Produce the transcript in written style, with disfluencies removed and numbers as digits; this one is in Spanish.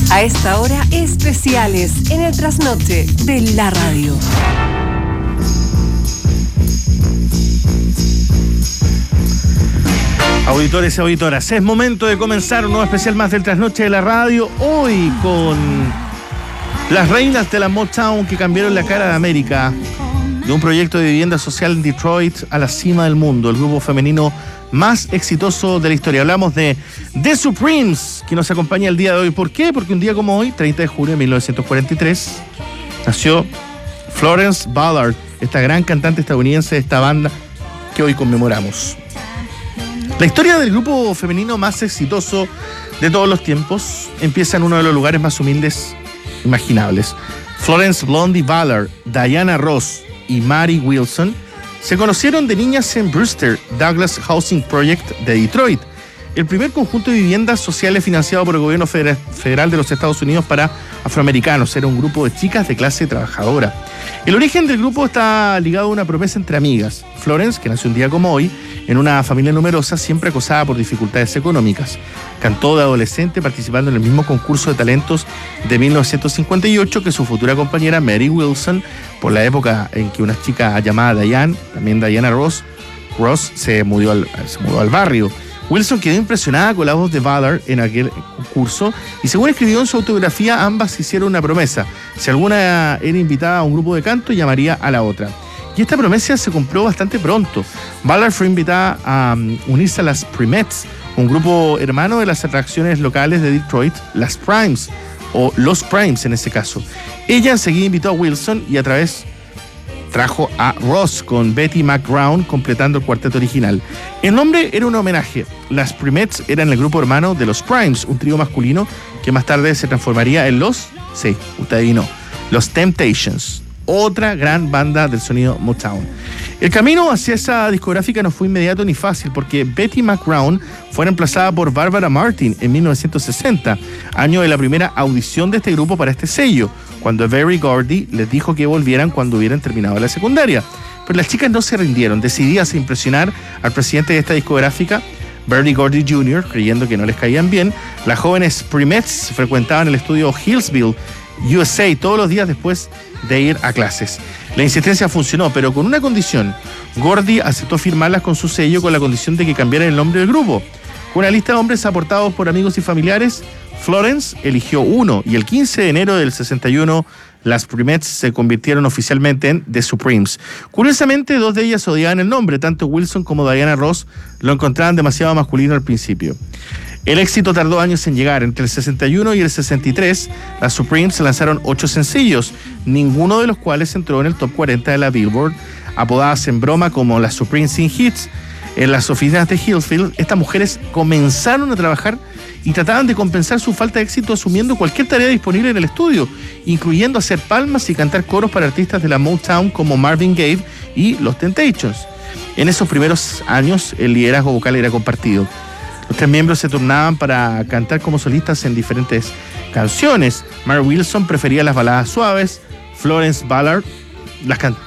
A esta hora, especiales en el trasnoche de la radio. Auditores y auditoras, es momento de comenzar un nuevo especial más del trasnoche de la radio. Hoy con las reinas de la Motown que cambiaron la cara de América, de un proyecto de vivienda social en Detroit a la cima del mundo, el grupo femenino más exitoso de la historia. Hablamos de The Supremes, que nos acompaña el día de hoy. ¿Por qué? Porque un día como hoy, 30 de junio de 1943, nació Florence Ballard, esta gran cantante estadounidense de esta banda que hoy conmemoramos. La historia del grupo femenino más exitoso de todos los tiempos empieza en uno de los lugares más humildes imaginables. Florence Blondie Ballard, Diana Ross y Mary Wilson se conocieron de niñas en Brewster Douglas Housing Project de Detroit, el primer conjunto de viviendas sociales financiado por el gobierno federal de los Estados Unidos para afroamericanos. Era un grupo de chicas de clase trabajadora. El origen del grupo está ligado a una promesa entre amigas. Florence, que nació un día como hoy, en una familia numerosa, siempre acosada por dificultades económicas. Cantó de adolescente participando en el mismo concurso de talentos de 1958 que su futura compañera Mary Wilson, por la época en que una chica llamada Diane, también Diana Ross se mudó al barrio. Wilson quedó impresionada con la voz de Ballard en aquel concurso y, según escribió en su autobiografía, ambas hicieron una promesa. Si alguna era invitada a un grupo de canto, llamaría a la otra. Y esta promesa se cumplió bastante pronto. Ballard fue invitada a unirse a las Primettes, un grupo hermano de las atracciones locales de Detroit, las Primes, o los Primes en este caso. Ella enseguida invitó a Wilson y a través trajo a Ross con Betty McGrown completando el cuarteto original. El nombre era un homenaje. Las Primettes eran el grupo hermano de los Primes, un trío masculino que más tarde se transformaría en los Temptations, otra gran banda del sonido Motown. El camino hacia esa discográfica no fue inmediato ni fácil, porque Betty McGrown fue reemplazada por Barbara Martin en 1960, año de la primera audición de este grupo para este sello, cuando Berry Gordy les dijo que volvieran cuando hubieran terminado la secundaria. Pero las chicas no se rindieron, decididas a impresionar al presidente de esta discográfica, Berry Gordy Jr., creyendo que no les caían bien. Las jóvenes Primettes frecuentaban el estudio Hillsville, USA, todos los días después de ir a clases. La insistencia funcionó, pero con una condición. Gordy aceptó firmarlas con su sello con la condición de que cambiaran el nombre del grupo. Con una lista de hombres aportados por amigos y familiares, Florence eligió uno, y el 15 de enero del 61 las Primettes se convirtieron oficialmente en The Supremes. Curiosamente, dos de ellas odiaban el nombre. Tanto Wilson como Diana Ross lo encontraban demasiado masculino al principio. El éxito tardó años en llegar. Entre el 61 y el 63, las Supremes lanzaron 8 sencillos, ninguno de los cuales entró en el top 40 de la Billboard. Apodadas en broma como las Supremes Sin Hits, en las oficinas de Hillsville, estas mujeres comenzaron a trabajar y trataban de compensar su falta de éxito asumiendo cualquier tarea disponible en el estudio, incluyendo hacer palmas y cantar coros para artistas de la Motown como Marvin Gaye y los Temptations. En esos primeros años, el liderazgo vocal era compartido. Los tres miembros se turnaban para cantar como solistas en diferentes canciones. Mary Wilson prefería las baladas suaves, Florence Ballard